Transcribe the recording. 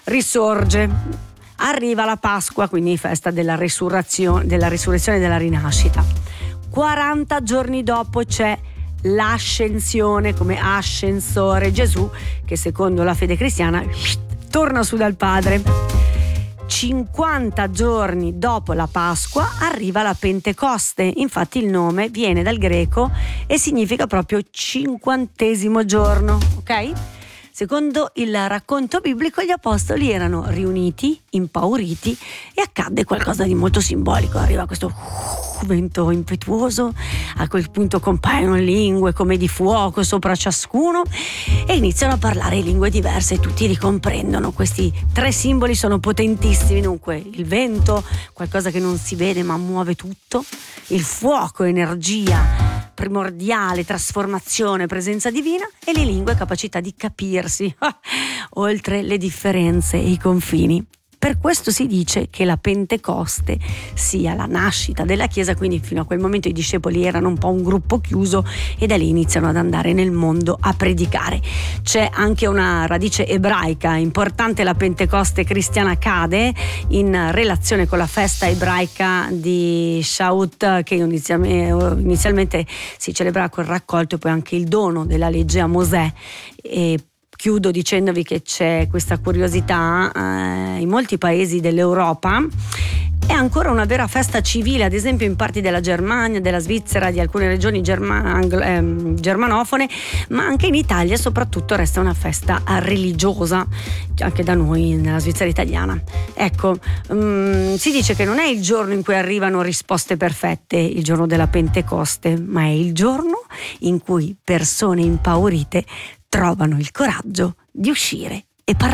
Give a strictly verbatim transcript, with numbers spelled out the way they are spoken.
risorge. Arriva la Pasqua, quindi festa della risurrezione, della risurrezione e della rinascita. quaranta giorni dopo c'è l'ascensione, come ascensore, Gesù che secondo la fede cristiana torna su dal Padre. cinquanta giorni dopo la Pasqua arriva la Pentecoste, infatti il nome viene dal greco e significa proprio cinquantesimo giorno, ok? Secondo il racconto biblico gli apostoli erano riuniti, impauriti e accadde qualcosa di molto simbolico. Arriva questo vento impetuoso, a quel punto compaiono lingue come di fuoco sopra ciascuno e iniziano a parlare lingue diverse e tutti li comprendono. Questi tre simboli sono potentissimi, dunque il vento, qualcosa che non si vede ma muove tutto, il fuoco, energia primordiale, trasformazione, presenza divina, e le lingue, capacità di capirsi oltre le differenze e i confini. Per questo si dice che la Pentecoste sia la nascita della Chiesa, quindi fino a quel momento i discepoli erano un po' un gruppo chiuso e da lì iniziano ad andare nel mondo a predicare. C'è anche una radice ebraica importante, la Pentecoste cristiana cade in relazione con la festa ebraica di Shaut, che inizialmente si celebra col raccolto e poi anche il dono della legge a Mosè. E chiudo dicendovi che c'è questa curiosità eh, in molti paesi dell'Europa. È ancora una vera festa civile, ad esempio in parti della Germania, della Svizzera, di alcune regioni germa- anglo- ehm, germanofone, ma anche in Italia soprattutto resta una festa religiosa, anche da noi nella Svizzera italiana. Ecco, um, si dice che non è il giorno in cui arrivano risposte perfette, il giorno della Pentecoste, ma è il giorno in cui persone impaurite trovano il coraggio di uscire